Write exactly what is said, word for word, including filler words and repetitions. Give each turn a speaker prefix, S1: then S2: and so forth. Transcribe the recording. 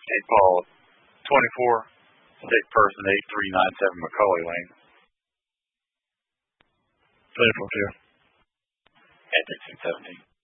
S1: Saint Paul, twenty-four, sick person, eight three nine seven Macaulay Lane.
S2: twenty-four, clear.
S1: At sixteen seventeen.